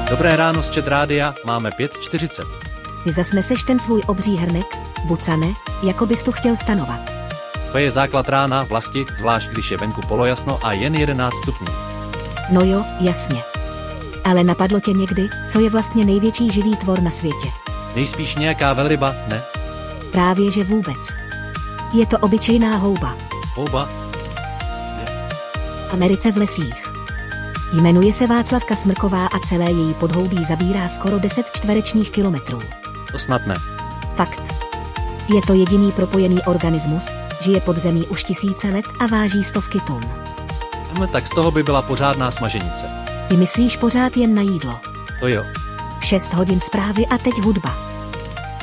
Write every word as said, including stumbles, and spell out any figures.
Dobré ráno z Chat Rádia, máme pět čtyřicet. Ty zas neseš ten svůj obří hrnek, bucane, jako bys tu chtěl stanovat. To je základ rána vlasti, zvlášť když je venku polojasno a jen jedenáct stupňů. No jo, jasně. Ale napadlo tě někdy, co je vlastně největší živý tvor na světě? Nejspíš nějaká velryba, ne? Právě že vůbec. Je to obyčejná houba. Houba? V Americe v lesích. Jmenuje se Václavka smrková a celé její podhoubí zabírá skoro deset čtverečních kilometrů. To snad ne. Fakt. Je to jediný propojený organismus, žije pod zemí už tisíce let a váží stovky tun. No, tak z toho by byla pořádná smaženice. Ty myslíš pořád jen na jídlo? To jo. šest hodin zprávy a teď hudba.